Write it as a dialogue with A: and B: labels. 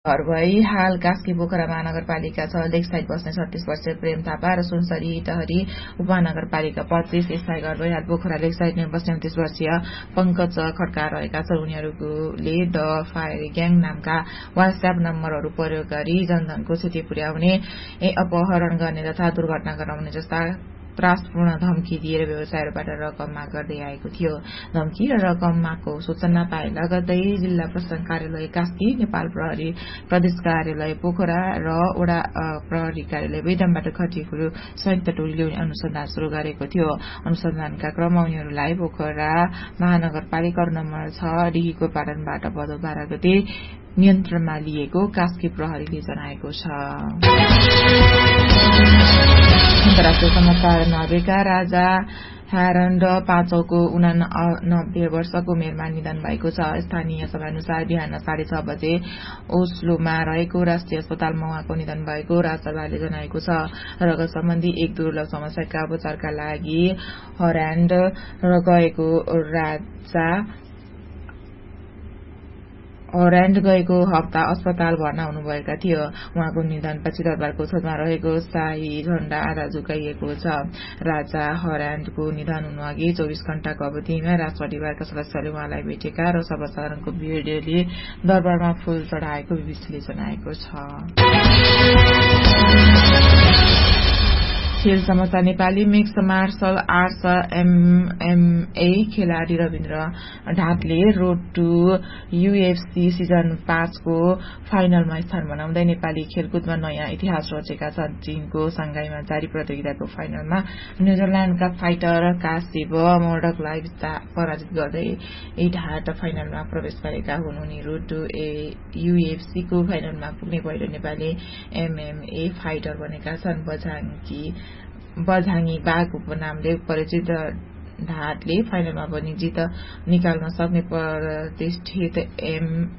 A: घर भई हाल कास्की पोखरा महानगरपालिका 6 लेक साइड बस्ने 36 वर्षीय प्रेम थापा र सुनसरी इटहरी उपमहानगरपालिका 25 स्थायी घर भई हाल पोखरा लेक साइड बस्ने 29 वर्षीय पंकज खड्का रहेका छन्। उनीहरूले द फायर ग्याङ नामका वाट्सएप नम्बरहरू प्रयोग गरी जनधनको क्षति पुर्याउने, अपहरण गर्ने तथा दुर्घटना गराउने जस्ता त्रासपूर्ण धम्की दिएर व्यवसायहरूबाट रकम माग गर्दै आएको थियो। धम्की र रकम मागको सूचना पाए लगत्तै जिल्ला प्रशासन कार्यालय कास्की, नेपाल प्रहरी प्रदेश कार्यालय पोखरा र वडा प्रहरी कार्यालय बेदमबाट खटिएको संयुक्त टोलीले अनुसन्धान शुरू गरेको थियो। अनुसन्धानका क्रममा उनीहरूलाई पोखरा महानगरपालिका नम्बर 6 डिहीको पाटनबाट भदौ 12 गते नियन्त्रणमा लिएको कास्की प्रहरीले जनाएको छ। अन्तर्राष्ट्रिय समाचार नर्वेका राजा ह्यारल्ड पाँचौंको 89 वर्षको उमेरमा निधन भएको छ। स्थानीय समयानुसार बिहान 6:30 बजे ओस्लोमा रहेको राष्ट्रिय अस्पतालमा उहाँको निधन भएको राजसभाले जनाएको छ। रगत सम्बन्धी एक दुर्लभ समस्याका उपचारका लागि हल्याण्ड गएको हप्ता अस्पताल भर्ना हुनुभएका थियो। उहाँको निधनपछि दरबारको छतमा रहेको शाही झण्डा आधा झुकाइएको छ। राजा हल्याण्डको निधन हुनुअघि 24 घण्टाको अवधिमा राजपरिवारका सदस्यले उहाँलाई भेटेका र सर्वसाधारणको भिडले दरबारमा फूल चढाएको बीबीसीले जनाएको छ। खेल समाचार Nepali mix marshal arts MMA खेलाडी Rabindra ढाटले road to UFC season 5 को फाइनलमा स्थान बनाउँदै नेपाली खेलकुदमा नयाँ इतिहास रचेका छन्। चीनको सांघाईमा जारी प्रतियोगिताको फाइनलमा न्यूजील्याण्डका फाइटर कासिब मोर्डकलाई पराजित गर्दै ढाट फाइनलमा प्रवेश गरेका हुन्। उनी रोड टु UFC को फाइनलमा पुग्ने पहिलो नेपाली MMA फाइटर बनेका छन्। बझाङ्गी बाघ उपनामले परिचित ढाटले फाइनलमा पनि जित निकाल्न सक्ने प्रतिष्ठित